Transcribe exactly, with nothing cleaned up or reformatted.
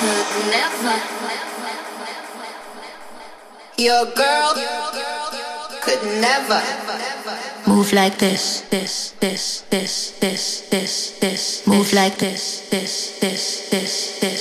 Your girl could never move like this, this, this, this, this, this, this. Move like this, this, this, this, this.